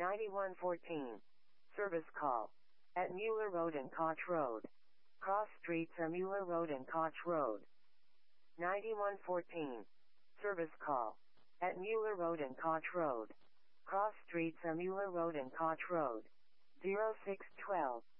9114. Service call. At Mueller Road and Koch Road. Cross streets are Mueller Road and Koch Road. 9114. Service call. At Mueller Road and Koch Road. Cross streets are Mueller Road and Koch Road. 0612.